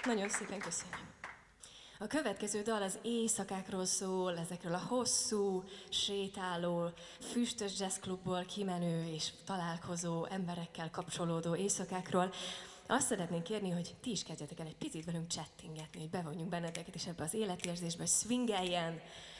Nagyon szépen köszönöm. A következő dal az éjszakákról szól, ezekről a hosszú, sétáló, füstös jazzklubból kimenő és találkozó emberekkel kapcsolódó éjszakákról. Azt szeretnénk kérni, hogy ti is kezdjetek el egy picit velünk chattingetni, hogy bevonjunk benneteket is ebbe az életérzésbe, hogy swingeljen